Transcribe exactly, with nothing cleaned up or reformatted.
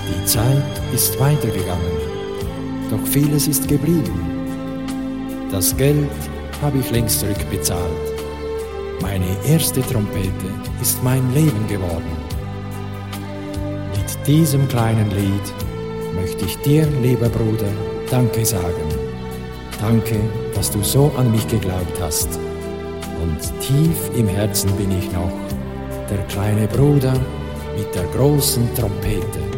Die Zeit ist weitergegangen, doch vieles ist geblieben. Das Geld habe ich längst zurückbezahlt. Meine erste Trompete ist mein Leben geworden. Mit diesem kleinen Lied möchte ich dir, lieber Bruder, Danke sagen. Danke, dass du so an mich geglaubt hast. Und tief im Herzen bin ich noch der kleine Bruder mit der großen Trompete.